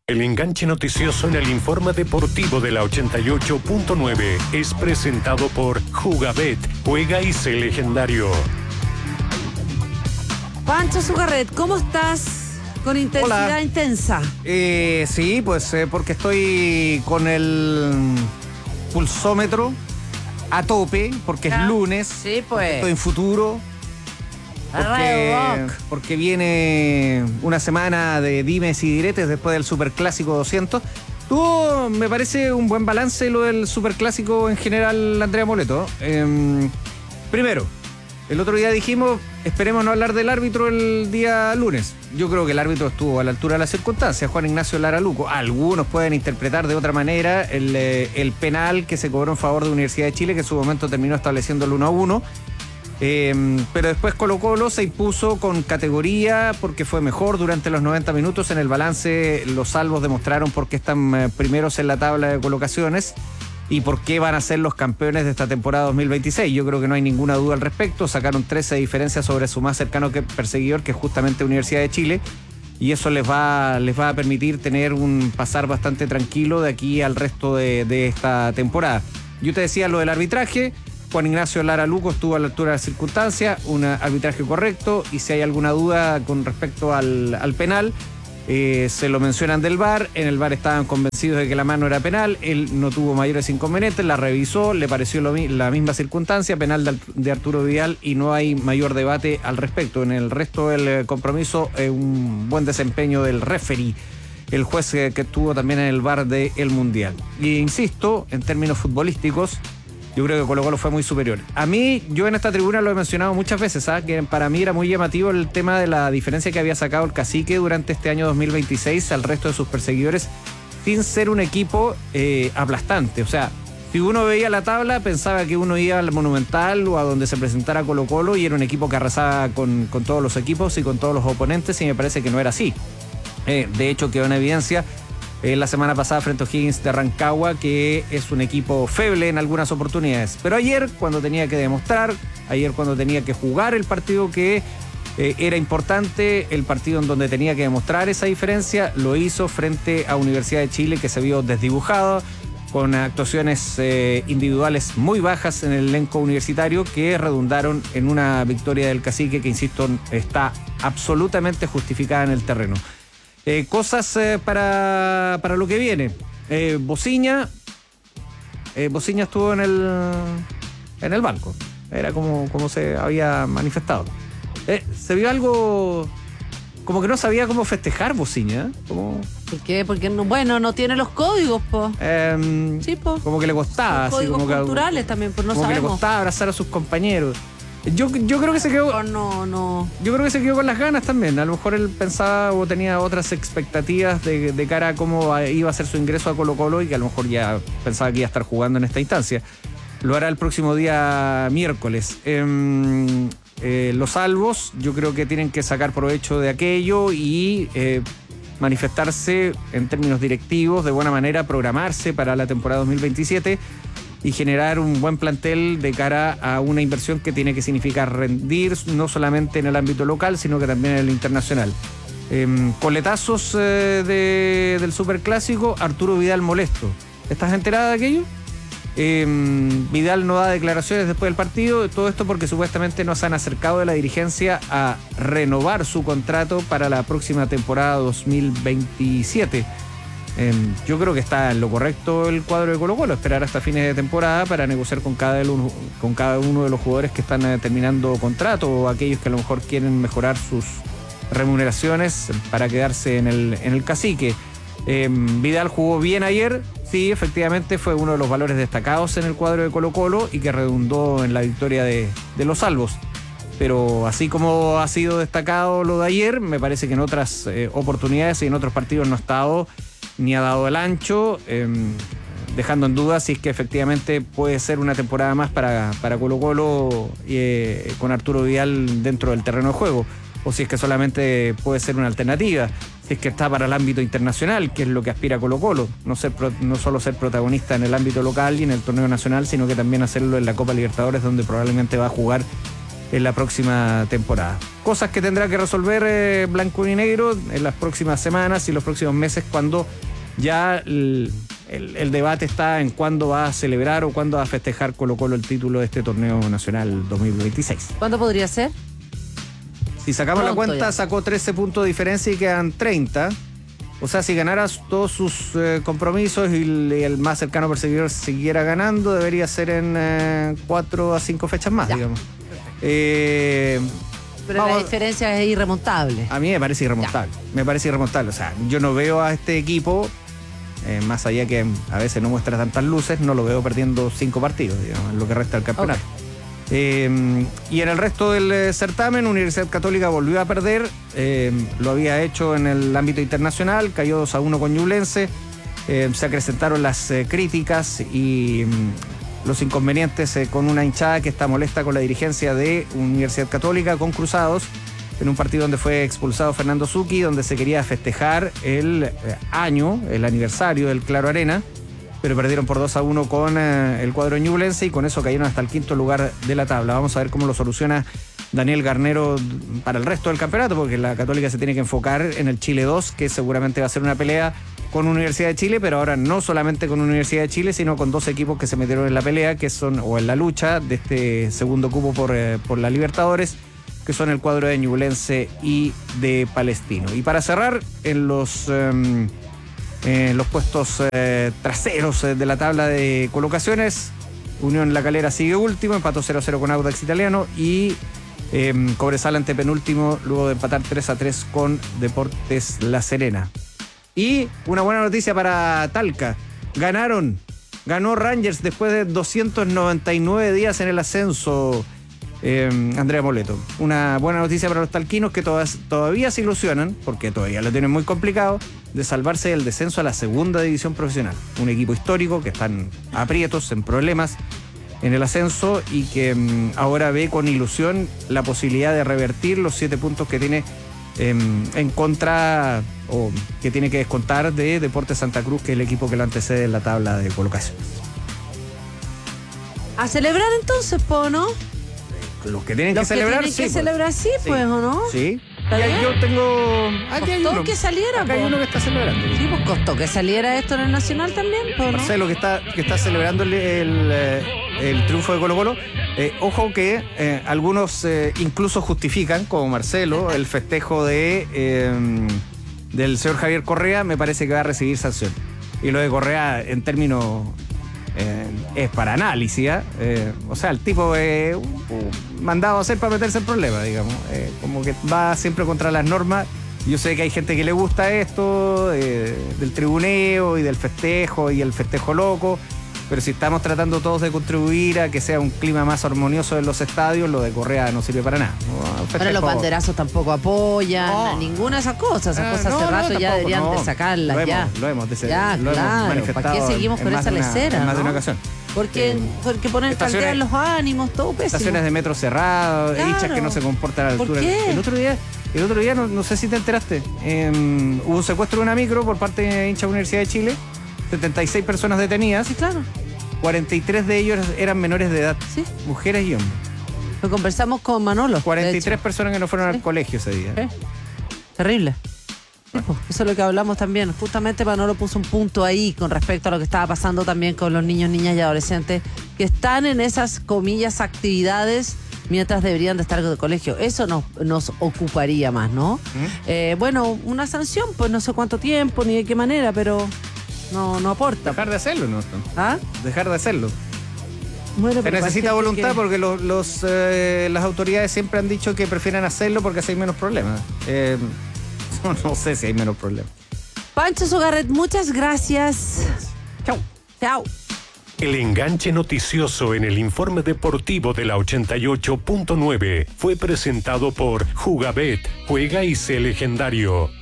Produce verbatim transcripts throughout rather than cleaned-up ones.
El enganche noticioso en el informe deportivo de la ochenta y ocho punto nueve es presentado por Jugabet. Juega y sé legendario. Pancho Zugarret, ¿cómo estás? Con intensidad Hola. intensa. Eh, sí, pues eh, porque estoy con el pulsómetro a tope, porque Ya. es lunes, Sí, pues. estoy en futuro, Radio porque, Rock. porque viene una semana de dimes y diretes después del Superclásico doscientos. Tuvo, me parece, un buen balance lo del Superclásico en general, Andrea Moleto. Eh, primero, el otro día dijimos, esperemos no hablar del árbitro el día lunes. Yo creo que el árbitro estuvo a la altura de las circunstancias, Juan Ignacio Lara Luco. Algunos pueden interpretar de otra manera el, eh, el penal que se cobró en favor de Universidad de Chile, que en su momento terminó estableciendo el uno a uno. Eh, pero después Colo-Colo se impuso con categoría porque fue mejor durante los noventa minutos. En el balance los salvos demostraron por qué están eh, primeros en la tabla de colocaciones y por qué van a ser los campeones de esta temporada dos mil veintiséis. Yo creo que no hay ninguna duda al respecto. Sacaron trece diferencias sobre su más cercano que perseguidor, que es justamente Universidad de Chile, y eso les va, les va a permitir tener un pasar bastante tranquilo de aquí al resto de, de esta temporada. Yo te decía lo del arbitraje. Juan Ignacio Lara Luco estuvo a la altura de las circunstancias, un arbitraje correcto, y si hay alguna duda con respecto al, al penal, eh, se lo mencionan del V A R. En el V A R estaban convencidos de que la mano era penal, él no tuvo mayores inconvenientes, la revisó, le pareció lo, la misma circunstancia, penal de, de Arturo Vidal, y no hay mayor debate al respecto. En el resto del compromiso, eh, un buen desempeño del referee, el juez eh, que estuvo también en el V A R del Mundial. Y insisto, en términos futbolísticos, yo creo que Colo-Colo fue muy superior. A mí, yo en esta tribuna lo he mencionado muchas veces, ¿sabes? Que para mí era muy llamativo el tema de la diferencia que había sacado el Cacique durante este año dos mil veintiséis al resto de sus perseguidores, sin ser un equipo eh, aplastante. O sea, si uno veía la tabla, pensaba que uno iba al Monumental o a donde se presentara Colo-Colo y era un equipo que arrasaba con, con todos los equipos y con todos los oponentes, y me parece que no era así. Eh, de hecho, quedó en evidencia Eh, la semana pasada frente a O'Higgins de Rancagua, que es un equipo feble en algunas oportunidades. Pero ayer, cuando tenía que demostrar, ayer cuando tenía que jugar el partido que eh, era importante, el partido en donde tenía que demostrar esa diferencia, lo hizo frente a Universidad de Chile, que se vio desdibujado, con actuaciones eh, individuales muy bajas en el elenco universitario, que redundaron en una victoria del Cacique que, insisto, está absolutamente justificada en el terreno. Eh, cosas eh, para, para lo que viene. Eh, Bociña, eh, Bociña estuvo en el, en el banco. Era como, como se había manifestado. Eh, se vio algo como que no sabía cómo festejar Bociña. ¿eh? Como, ¿Por qué? Porque no, bueno, no tiene los códigos, po. eh, Sí, po. como que le costaba. Los así, códigos como que, culturales también, pues no como que le sabemos. costaba abrazar a sus compañeros. Yo, yo creo que se quedó. No, no, no. Yo creo que se quedó con las ganas también. A lo mejor él pensaba o tenía otras expectativas de, de cara a cómo iba a ser su ingreso a Colo-Colo, y que a lo mejor ya pensaba que iba a estar jugando en esta instancia. Lo hará el próximo día miércoles. Eh, eh, los salvos, yo creo que tienen que sacar provecho de aquello y eh, manifestarse en términos directivos, de buena manera, programarse para la temporada dos mil veintisiete. Y generar un buen plantel de cara a una inversión que tiene que significar rendir no solamente en el ámbito local, sino que también en el internacional. Eh, coletazos eh, de, del Superclásico, Arturo Vidal molesto. ¿Estás enterada de aquello? Eh, Vidal no da declaraciones después del partido, todo esto porque supuestamente nos han acercado de la dirigencia a renovar su contrato para la próxima temporada dos mil veintisiete. Eh, yo creo que está en lo correcto el cuadro de Colo-Colo, esperar hasta fines de temporada para negociar con cada uno, con cada uno de los jugadores que están eh, terminando contrato, o aquellos que a lo mejor quieren mejorar sus remuneraciones para quedarse en el, en el Cacique. Eh, Vidal jugó bien ayer, sí, efectivamente fue uno de los valores destacados en el cuadro de Colo-Colo y que redundó en la victoria de, de los salvos. Pero así como ha sido destacado lo de ayer, me parece que en otras eh, oportunidades y en otros partidos no ha estado ni ha dado el ancho, eh, dejando en duda si es que efectivamente puede ser una temporada más para, para Colo-Colo eh, con Arturo Vidal dentro del terreno de juego, o si es que solamente puede ser una alternativa, si es que está para el ámbito internacional, que es lo que aspira Colo-Colo, no, ser, no solo ser protagonista en el ámbito local y en el torneo nacional, sino que también hacerlo en la Copa Libertadores, donde probablemente va a jugar en la próxima temporada. Cosas que tendrá que resolver eh, Blanco y Negro en las próximas semanas y los próximos meses, cuando ya el, el, el debate está en cuándo va a celebrar o cuándo va a festejar Colo Colo el título de este torneo nacional dos mil veintiséis. ¿Cuándo podría ser? Si sacamos Pronto la cuenta, ya. sacó trece puntos de diferencia y quedan treinta. O sea, si ganaras todos sus eh, compromisos y el, el más cercano perseguidor siguiera ganando, debería ser en eh, cuatro a cinco fechas más, Ya. digamos. Eh, Pero vamos- la diferencia es irremontable. A mí me parece irremontable. Me parece irremontable. O sea, yo no veo a este equipo, eh, más allá que a veces no muestra tantas luces, no lo veo perdiendo cinco partidos, digamos, en lo que resta del campeonato. Eh, y en el resto del eh, certamen, Universidad Católica volvió a perder. Eh, lo había hecho en el ámbito internacional, cayó dos a uno con Ñublense. Eh, se acrecentaron las eh, críticas y mm, los inconvenientes eh, con una hinchada que está molesta con la dirigencia de Universidad Católica, con Cruzados, en un partido donde fue expulsado Fernando Zucchi, donde se quería festejar el eh, año, el aniversario del Claro Arena, pero perdieron por dos a uno con eh, el cuadro ñublense y con eso cayeron hasta el quinto lugar de la tabla. Vamos a ver cómo lo soluciona Daniel Garnero para el resto del campeonato, porque la Católica se tiene que enfocar en el Chile dos, que seguramente va a ser una pelea con Universidad de Chile, pero ahora no solamente con Universidad de Chile, sino con dos equipos que se metieron en la pelea, que son, o en la lucha de este segundo cupo por, eh, por la Libertadores, que son el cuadro de Ñublense y de Palestino. Y para cerrar, en los... Eh, En los puestos eh, traseros eh, de la tabla de colocaciones, Unión La Calera sigue último, empató cero a cero con Audax Italiano, y eh, Cobresal antepenúltimo luego de empatar tres a tres con Deportes La Serena. Y una buena noticia para Talca: ganaron, ganó Rangers después de doscientos noventa y nueve días en el ascenso. Eh, Andrea Moleto, una buena noticia para los talquinos, que todas, todavía se ilusionan, porque todavía lo tienen muy complicado, de salvarse del descenso a la segunda división profesional. Un equipo histórico que están aprietos, en problemas en el ascenso, y que mm, ahora ve con ilusión la posibilidad de revertir los siete puntos que tiene eh, en contra, o que tiene que descontar de Deportes Santa Cruz, que es el equipo que lo antecede en la tabla de colocaciones. A celebrar entonces, po, ¿no? Los que tienen Los que celebrar, tienen sí, que pues. celebrar, sí, pues, ¿o no? Sí. ¿Está Ya, bien? yo tengo. Aquí hay Costó uno. que saliera, Acá hay po. uno que está celebrando. Sí, pues costó que saliera esto en el Nacional también, po, ¿no? Marcelo, que está, que está celebrando el, el, eh, el triunfo de Colo Colo. Eh, ojo que eh, algunos eh, incluso justifican, como Marcelo, el festejo de eh, del señor Javier Correa. Me parece que va a recibir sanción. Y lo de Correa, en términos, eh, es para análisis, ¿eh? Eh, o sea, el tipo es uh, uh, mandado a hacer para meterse en problemas, digamos. Eh, como que va siempre contra las normas. Yo sé que hay gente que le gusta esto, eh, del tribuneo y del festejo y el festejo loco, pero si estamos tratando todos de contribuir a que sea un clima más armonioso en los estadios, lo de Correa no sirve para nada. No, Pero los festejo- banderazos tampoco apoyan, No. ninguna de esas cosas. Esas Ah, cosas no, hace no, rato ya tampoco, deberían no. de sacarlas, Lo ya. hemos- lo hemos dese- Ya, lo hemos claro. manifestado ¿Para qué seguimos en con más esa de una- lecera? en más de ¿no? una ocasión. Porque, Eh, porque ponen estaciones- caldear los ánimos, todo pésimo. Estaciones de metro cerradas, Claro. hinchas que no se comportan a la ¿Por altura. qué? El otro día, el otro día no, no sé si te enteraste, eh, hubo un secuestro de una micro por parte de hinchas de la Universidad de Chile, setenta y seis personas detenidas, Sí, claro. cuarenta y tres de ellos eran menores de edad, Sí. mujeres y hombres. Lo conversamos con Manolo. de cuarenta y tres hecho. personas que no fueron Sí. al colegio ese día. ¿Eh? Terrible. Sí, pues, eso es lo que hablamos también. Justamente Manolo puso un punto ahí con respecto a lo que estaba pasando también con los niños, niñas y adolescentes que están en esas, comillas, actividades mientras deberían de estar de colegio. Eso nos, nos ocuparía más, ¿no? ¿Mm? Eh, bueno, una sanción, pues no sé cuánto tiempo ni de qué manera, pero no, no aporta. Dejar de hacerlo, ¿no? ¿Ah? Dejar de hacerlo. Bueno, Se pero necesita parece voluntad que- porque los, los, eh, las autoridades siempre han dicho que prefieren hacerlo porque así hay menos problemas. Eh, no, no sé si hay menos problemas. Pancho Sugarret, muchas gracias. Chau. Chao. El enganche noticioso en el informe deportivo de la ochenta y ocho punto nueve fue presentado por Jugabet, juega y sé legendario.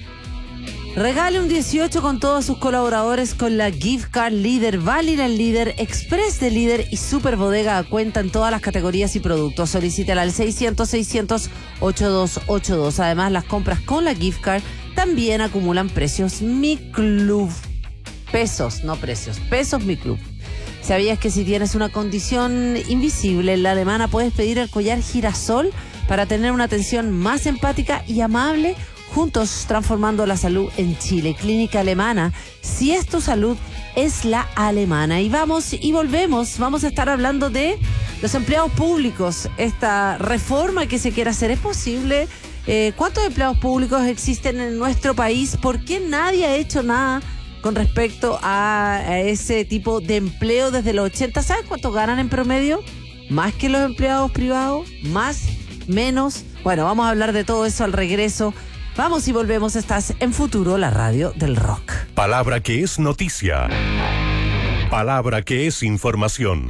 Regale un dieciocho con todos sus colaboradores con la Gift Card Líder, válida en Líder, Express de Líder y Super Bodega a cuenta en todas las categorías y productos. Solicítala al seiscientos, seiscientos, ochenta y dos ochenta y dos. Además, las compras con la Gift Card también acumulan precios Mi Club. Pesos, no precios. Pesos Mi Club. ¿Sabías que si tienes una condición invisible en La Alemana puedes pedir el collar girasol para tener una atención más empática y amable? Juntos transformando la salud en Chile. Clínica Alemana. Si es tu salud, es la alemana. Y vamos y volvemos. Vamos a estar hablando de los empleados públicos. Esta reforma que se quiere hacer, ¿es posible? Eh, ¿Cuántos empleados públicos existen en nuestro país? ¿Por qué nadie ha hecho nada con respecto a, a ese tipo de empleo desde los ochenta? ¿Sabes cuánto ganan en promedio? ¿Más que los empleados privados? ¿Más? ¿Menos? Bueno, vamos a hablar de todo eso al regreso. Vamos y volvemos. Estás en Futuro, la radio del rock. Palabra que es noticia. Palabra que es información.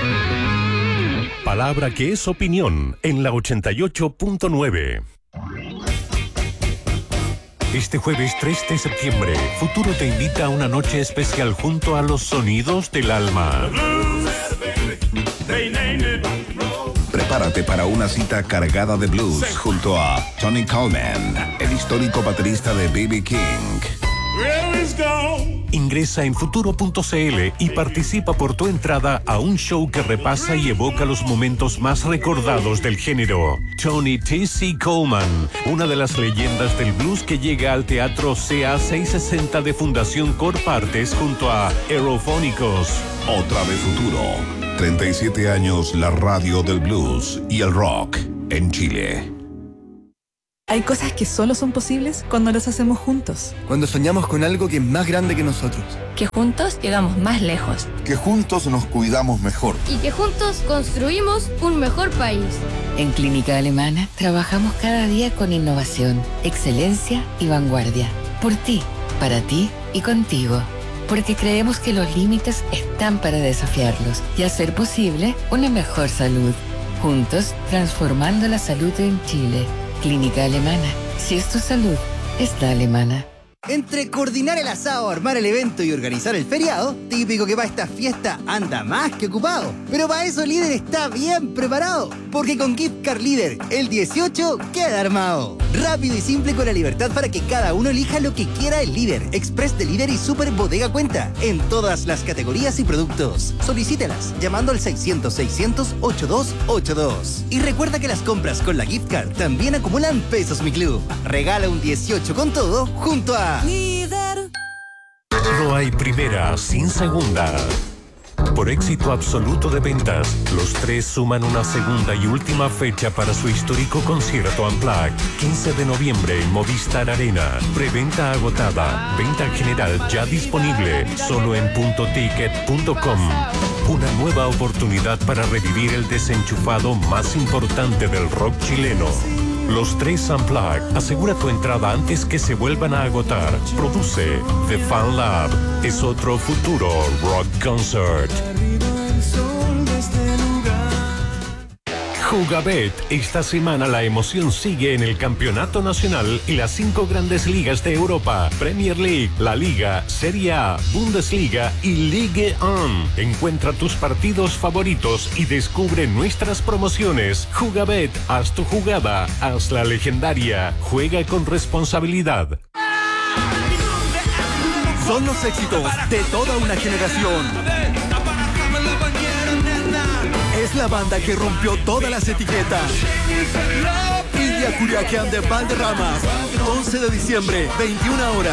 Palabra que es opinión en la ochenta y ocho punto nueve. Este jueves tres de septiembre, Futuro te invita a una noche especial junto a los sonidos del alma. Prepárate para una cita cargada de blues junto a Tony Coleman, el histórico baterista de B B King. Ingresa en futuro punto c l y participa por tu entrada a un show que repasa y evoca los momentos más recordados del género. Tony T C Coleman, una de las leyendas del blues que llega al Teatro C A seiscientos sesenta de Fundación Corpartes junto a Aerofónicos. Otra de Futuro. treinta y siete años la radio del blues y el rock en Chile. Hay cosas que solo son posibles cuando las hacemos juntos. Cuando soñamos con algo que es más grande que nosotros. Que juntos llegamos más lejos. Que juntos nos cuidamos mejor. Y que juntos construimos un mejor país. En Clínica Alemana trabajamos cada día con innovación, excelencia y vanguardia. Por ti, para ti y contigo. Porque creemos que los límites están para desafiarlos y hacer posible una mejor salud. Juntos, transformando la salud en Chile. Clínica Alemana. Si es tu salud, es la alemana. Entre coordinar el asado, armar el evento y organizar el feriado, típico que para esta fiesta anda más que ocupado. Pero para eso Líder está bien preparado, porque con Gift Card Líder, el dieciocho queda armado. Rápido y simple con la libertad para que cada uno elija lo que quiera el Líder, Express de Líder y Super Bodega Cuenta, en todas las categorías y productos. Solicítelas llamando al seiscientos, seiscientos, ochenta y dos ochenta y dos. Y recuerda que las compras con la Gift Card también acumulan pesos Mi Club. Regala un dieciocho con todo junto a Líder. No hay primera sin segunda. Por éxito absoluto de ventas, los tres suman una segunda y última fecha para su histórico concierto Unplugged. quince de noviembre en Movistar Arena. Preventa agotada. Venta general ya disponible. Solo en punto ticket punto com. Una nueva oportunidad para revivir el desenchufado más importante del rock chileno. Los tres Unplugged. Asegura tu entrada antes que se vuelvan a agotar. Produce The Fan Lab. Es otro Futuro Rock Concert. Jugabet. Esta semana la emoción sigue en el Campeonato Nacional y las cinco grandes ligas de Europa. Premier League, La Liga, Serie A, Bundesliga y Ligue uno. Encuentra tus partidos favoritos y descubre nuestras promociones. Jugabet, haz tu jugada, haz la legendaria. Juega con responsabilidad. Son los éxitos de toda una generación. Es la banda que rompió todas las etiquetas. India Curiaquian de Valderramas. once de diciembre, veintiuna horas.